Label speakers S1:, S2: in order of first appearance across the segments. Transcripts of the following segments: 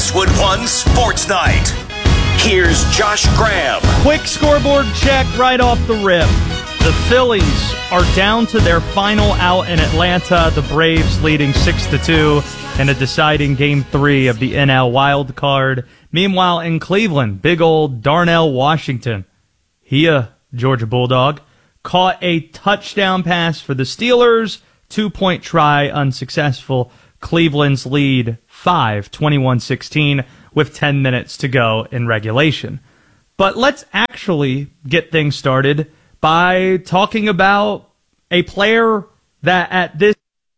S1: Westwood One Sports Night. Here's Josh Graham.
S2: Quick scoreboard check right off the rip. The Phillies are down to their final out in Atlanta. The Braves leading 6-2 in a deciding Game 3 of the NL Wild Card. Meanwhile, in Cleveland, big old Darnell Washington, he a Georgia Bulldog, caught a touchdown pass for the Steelers. 2-point try unsuccessful. Cleveland's lead 21-16 with 10 minutes to go in regulation. But let's actually get things started by talking about a player that at this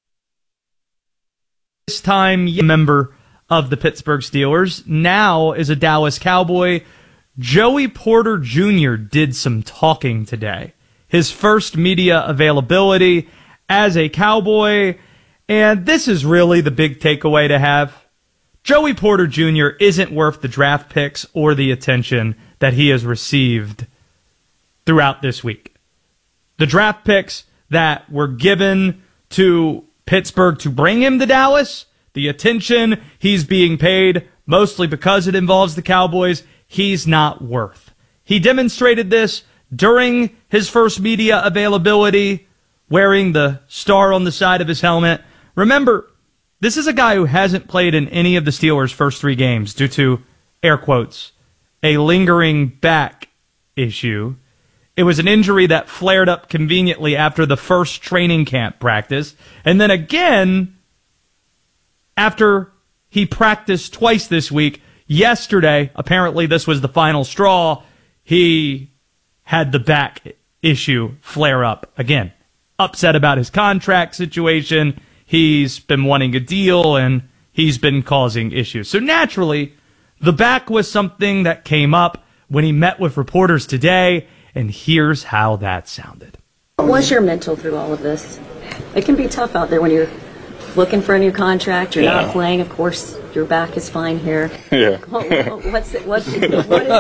S2: time a member of the Pittsburgh Steelers, now is a Dallas Cowboy. Joey Porter Jr. did some talking today. His first media availability as a Cowboy, and this is really the big takeaway to have. Joey Porter Jr. isn't worth the draft picks or the attention that he has received throughout this week. The draft picks that were given to Pittsburgh to bring him to Dallas, the attention he's being paid, mostly because it involves the Cowboys, he's not worth. He demonstrated this during his first media availability, wearing the star on the side of his helmet. Remember, this is a guy who hasn't played in any of the Steelers' first 3 games due to, air quotes, a lingering back issue. It was an injury that flared up conveniently after the first training camp practice, and then again after he practiced twice this week. Yesterday, apparently this was the final straw, he had the back issue flare up again. Upset about his contract situation. He's been wanting a deal, and he's been causing issues. So naturally, the back was something that came up when he met with reporters today, and here's how that sounded.
S3: What was your mental through all of this? It can be tough out there when you're looking for a new contract, you're not playing, of course, your back is fine here.
S4: Yeah.
S3: What is it?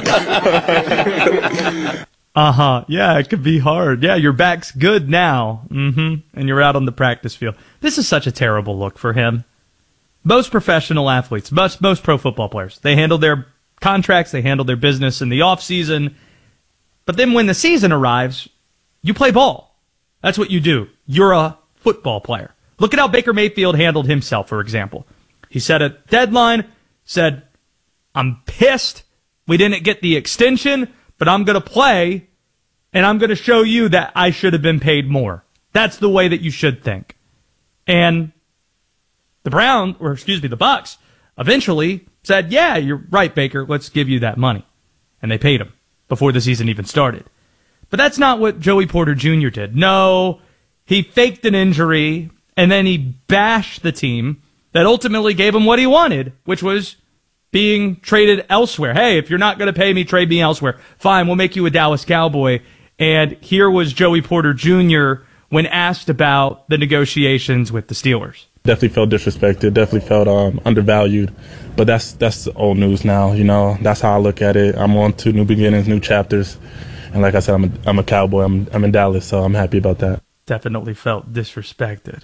S2: Yeah, it could be hard. Yeah, your back's good now. And you're out on the practice field. This is such a terrible look for him. Most professional athletes, most pro football players, they handle their contracts, they handle their business in the offseason. But then when the season arrives, you play ball. That's what you do. You're a football player. Look at how Baker Mayfield handled himself, for example. He set a deadline, said, I'm pissed we didn't get the extension, but I'm going to play, and I'm going to show you that I should have been paid more. That's the way that you should think. And the Bucs eventually said, yeah, you're right, Baker, let's give you that money. And they paid him before the season even started. But that's not what Joey Porter Jr. did. No, he faked an injury, and then he bashed the team that ultimately gave him what he wanted, which was being traded elsewhere. Hey, if you're not going to pay me, trade me elsewhere. Fine, we'll make you a Dallas Cowboy. And here was Joey Porter Jr. when asked about the negotiations with the Steelers.
S4: Definitely felt disrespected, definitely felt undervalued. But that's old news now, you know. That's how I look at it. I'm on to new beginnings, new chapters. And like I said, I'm a Cowboy. I'm in Dallas, so I'm happy about that.
S2: Definitely felt disrespected.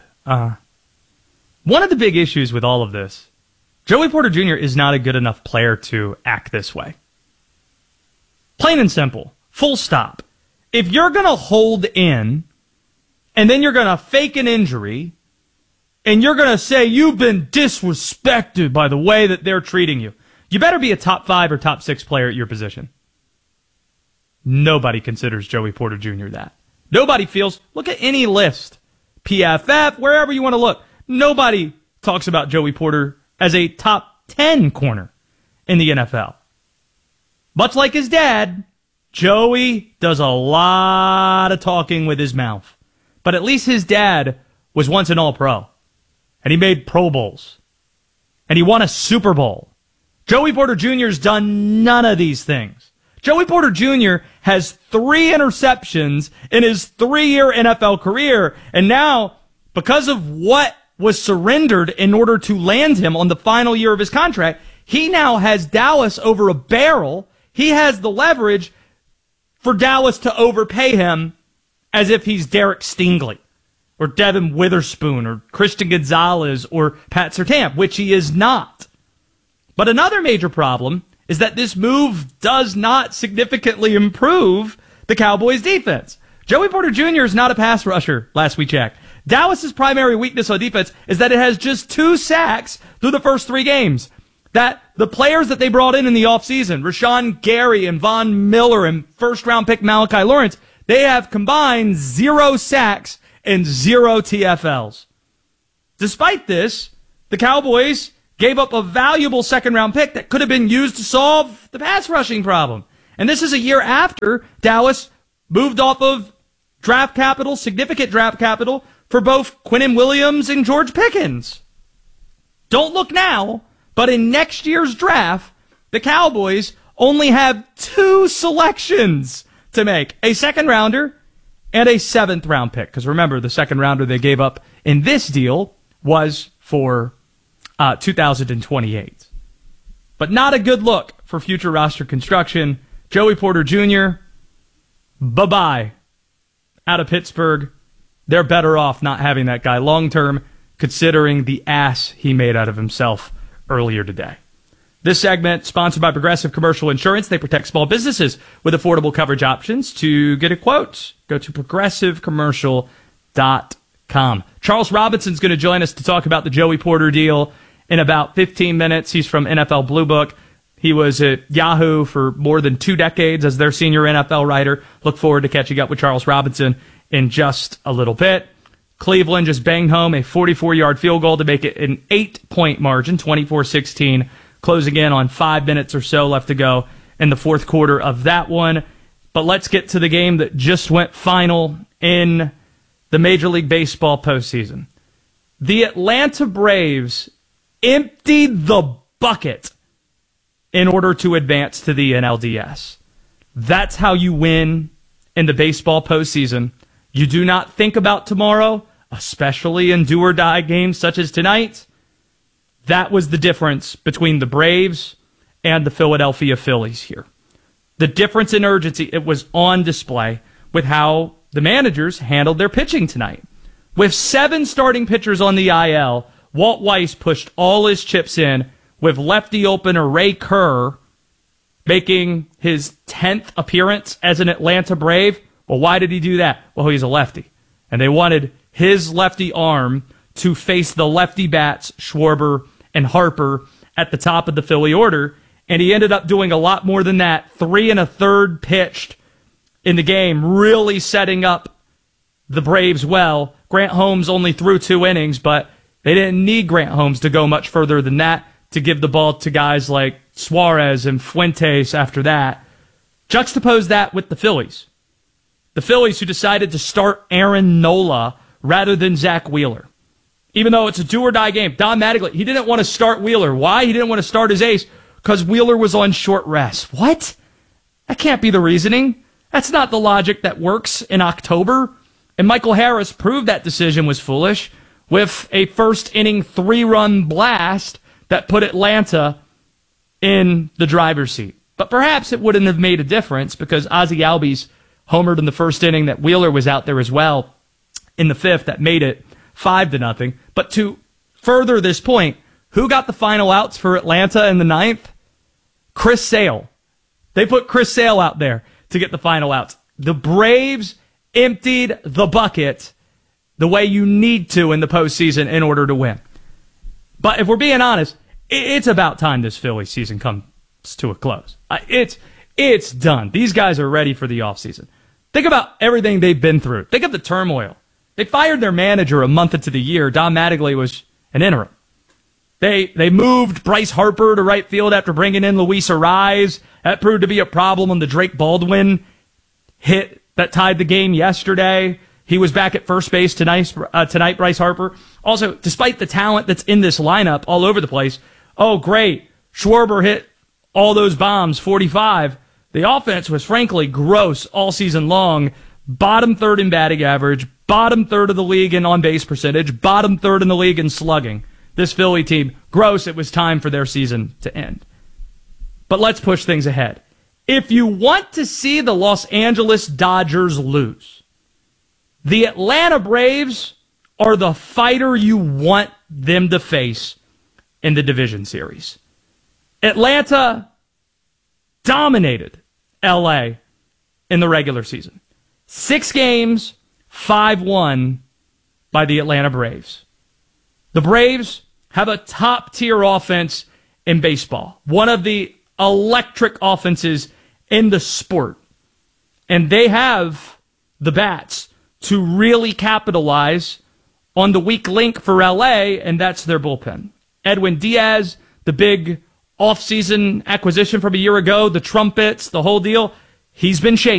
S2: One of the big issues with all of this, Joey Porter Jr. is not a good enough player to act this way. Plain and simple. Full stop. If you're going to hold in, and then you're going to fake an injury, and you're going to say you've been disrespected by the way that they're treating you, you better be a top 5 or top 6 player at your position. Nobody considers Joey Porter Jr. that. Nobody feels, look at any list, PFF, wherever you want to look, nobody talks about Joey Porter as a top 10 corner in the NFL. Much like his dad, Joey does a lot of talking with his mouth. But at least his dad was once an All-Pro. And he made Pro Bowls. And he won a Super Bowl. Joey Porter Jr.'s done none of these things. Joey Porter Jr. has 3 interceptions in his 3-year NFL career. And now, because of what was surrendered in order to land him on the final year of his contract, he now has Dallas over a barrel. He has the leverage for Dallas to overpay him as if he's Derek Stingley or Devin Witherspoon or Christian Gonzalez or Pat Surtain, which he is not. But another major problem is that this move does not significantly improve the Cowboys' defense. Joey Porter Jr. is not a pass rusher, last we checked. Dallas's primary weakness on defense is that it has just 2 sacks through the first 3 games. That the players that they brought in the offseason, Rashawn Gary and Von Miller and first-round pick Malachi Lawrence, they have combined 0 sacks and 0 TFLs. Despite this, the Cowboys gave up a valuable second-round pick that could have been used to solve the pass rushing problem. And this is a year after Dallas moved off of draft capital, significant draft capital, for both Quinnen Williams and George Pickens. Don't look now, but in next year's draft, the Cowboys only have 2 selections to make. A second-rounder and a 7th-round pick. Because remember, the second-rounder they gave up in this deal was for 2028. But not a good look for future roster construction. Joey Porter Jr., bye-bye. Out of Pittsburgh. They're better off not having that guy long-term, considering the ass he made out of himself earlier today. This segment sponsored by Progressive Commercial Insurance. They protect small businesses with affordable coverage options. To get a quote, go to progressivecommercial.com. Charles Robinson's going to join us to talk about the Joey Porter deal in about 15 minutes. He's from NFL Blue Book. He was at Yahoo for more than 2 decades as their senior NFL writer. Look forward to catching up with Charles Robinson in just a little bit. Cleveland just banged home a 44-yard field goal to make it an 8-point margin, 24-16, closing in on 5 minutes or so left to go in the fourth quarter of that one. But let's get to the game that just went final in the Major League Baseball postseason. The Atlanta Braves emptied the bucket in order to advance to the NLDS. That's how you win in the baseball postseason. You do not think about tomorrow, especially in do-or-die games such as tonight. That was the difference between the Braves and the Philadelphia Phillies here. The difference in urgency, it was on display with how the managers handled their pitching tonight. With 7 starting pitchers on the IL, Walt Weiss pushed all his chips in with lefty opener Ray Kerr making his 10th appearance as an Atlanta Brave. Well, why did he do that? Well, he's a lefty. And they wanted his lefty arm to face the lefty bats, Schwarber and Harper, at the top of the Philly order. And he ended up doing a lot more than that. 3 1/3 pitched in the game, really setting up the Braves well. Grant Holmes only threw 2 innings, but they didn't need Grant Holmes to go much further than that to give the ball to guys like Suarez and Fuentes after that. Juxtapose that with the Phillies. The Phillies who decided to start Aaron Nola rather than Zach Wheeler. Even though it's a do-or-die game, Don Mattingly, he didn't want to start Wheeler. Why? He didn't want to start his ace because Wheeler was on short rest. What? That can't be the reasoning. That's not the logic that works in October. And Michael Harris proved that decision was foolish with a first-inning 3-run blast that put Atlanta in the driver's seat. But perhaps it wouldn't have made a difference because Ozzie Albies homered in the first inning that Wheeler was out there as well in the 5th that made it 5-0. But to further this point, who got the final outs for Atlanta in the 9th? Chris Sale. They put Chris Sale out there to get the final outs. The Braves emptied the bucket the way you need to in the postseason in order to win. But if we're being honest, it's about time this Philly season comes to a close. It's done. These guys are ready for the offseason. Think about everything they've been through. Think of the turmoil. They fired their manager a month into the year. Don Mattingly was an interim. They moved Bryce Harper to right field after bringing in Luis Arraez. That proved to be a problem on the Drake Baldwin hit that tied the game yesterday. He was back at first base tonight, Bryce Harper. Also, despite the talent that's in this lineup all over the place, oh, great, Schwarber hit all those bombs, 45. The offense was frankly gross all season long. Bottom 3rd in batting average, bottom 3rd of the league in on-base percentage, bottom 3rd in the league in slugging. This Philly team, gross, it was time for their season to end. But let's push things ahead. If you want to see the Los Angeles Dodgers lose, the Atlanta Braves are the fighter you want them to face in the division series. Atlanta dominated LA in the regular season. 6 games, 5-1 by the Atlanta Braves. The Braves have a top-tier offense in baseball, one of the electric offenses in the sport. And they have the bats to really capitalize on the weak link for LA, and that's their bullpen. Edwin Diaz, the big offseason acquisition from a year ago, the trumpets, the whole deal, he's been shaky.